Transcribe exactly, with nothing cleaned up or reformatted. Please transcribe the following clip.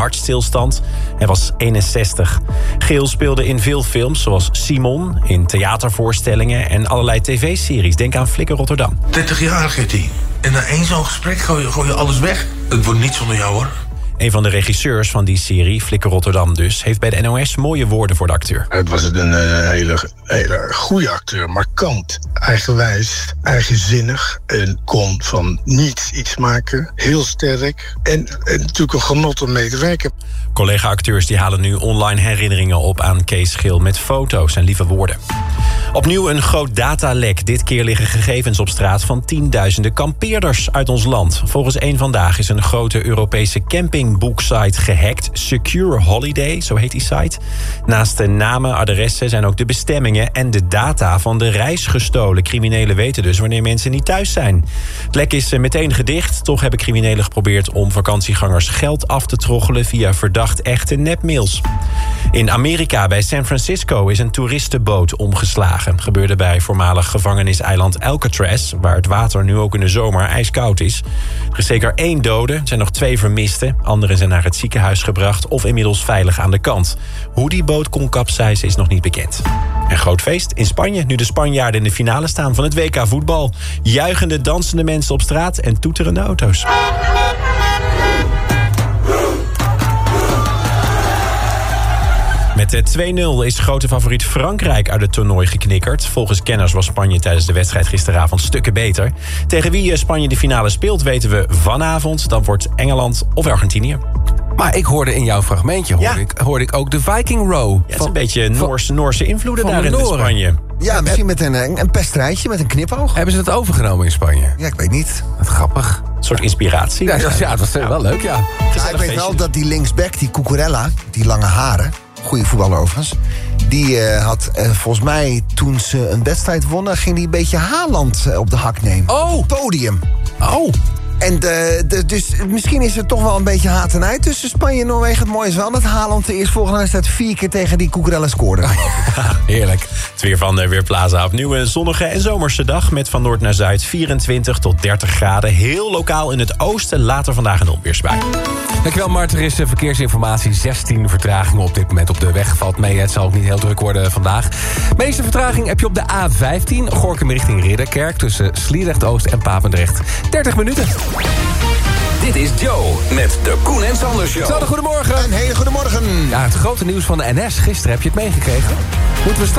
hartstilstand. Hij was eenenzestig. Geel speelde in veel films, zoals Simon, in theatervoorstellingen en allerlei tv-series. Denk aan Flikker Rotterdam. dertig jaar heeft hij. En na één zo'n gesprek gooi je, gooi je alles weg. Het wordt niet zonder jou, hoor. Een van de regisseurs van die serie, Flikker Rotterdam dus, heeft bij de N O S mooie woorden voor de acteur. Het was een uh, hele, hele goede acteur, markant, eigenwijs, eigenzinnig. En kon van niets iets maken, heel sterk. En, en natuurlijk een genot om mee te werken. Collega-acteurs die halen nu online herinneringen op aan Kees Geel met foto's en lieve woorden. Opnieuw een groot datalek. Dit keer liggen gegevens op straat van tienduizenden kampeerders uit ons land. Volgens Eén Vandaag is een grote Europese campingboeksite gehackt. Secure Holiday, zo heet die site. Naast de namen, adressen zijn ook de bestemmingen en de data van de reis gestolen. Criminelen weten dus wanneer mensen niet thuis zijn. Het lek is meteen gedicht. Toch hebben criminelen geprobeerd om vakantiegangers geld af te troggelen via verdacht echte nepmails. In Amerika, bij San Francisco, is een toeristenboot omgeslagen. Gebeurde bij voormalig gevangeniseiland Alcatraz, waar het water nu ook in de zomer ijskoud is. Er is zeker één dode, er zijn nog twee vermisten. Anderen zijn naar het ziekenhuis gebracht of inmiddels veilig aan de kant. Hoe die boot kon kapseizen is nog niet bekend. Een groot feest in Spanje, nu de Spanjaarden in de finale staan van het W K voetbal. Juichende, dansende mensen op straat en toeterende auto's. Met twee nul is grote favoriet Frankrijk uit het toernooi geknikkerd. Volgens kenners was Spanje tijdens de wedstrijd gisteravond stukken beter. Tegen wie Spanje de finale speelt weten we vanavond. Dan wordt Engeland of Argentinië. Maar ik hoorde in jouw fragmentje hoorde, Ja. ik, hoorde ik ook de Viking Row. Ja, het is een beetje Noorse, Noorse invloeden van daar de in Noren. Spanje. Ja, misschien met een, een pestrijtje, met een knipoog. Hebben ze dat overgenomen in Spanje? Ja, ik weet niet. Wat grappig. Een soort inspiratie. Ja, dat, ja, dat was wel leuk, ja. Ja, ik weet wel dat die linksback, die Cucurella, die lange haren, goede voetballer overigens, die uh, had uh, volgens mij toen ze een wedstrijd wonnen, ging die een beetje Haaland uh, op de hak nemen. Oh. Op het podium. Oh. En uh, de, dus misschien is er toch wel een beetje haat en uit tussen Spanje en Noorwegen. Het mooie is wel dat Haaland de eerstvolgende wedstrijd vier keer tegen die Cucurella scoorde. Heerlijk. Het weer van de Weerplaza. Opnieuw een zonnige en zomerse dag met van noord naar zuid vierentwintig tot dertig graden. Heel lokaal in het oosten, later vandaag een onweersbui. Dankjewel, Mart. Er is verkeersinformatie. zestien vertragingen op dit moment op de weg. Valt mee, het zal ook niet heel druk worden vandaag. Meeste vertraging heb je op de A vijftien. Gorkum richting Ridderkerk tussen Sliedrecht-Oost en Papendrecht. dertig minuten. Dit is Joe met de Koen en Sander Show. Sander, goedemorgen. Een hele goede morgen. Ja, het grote nieuws van de N S. Gisteren heb je het meegekregen. Moeten we straks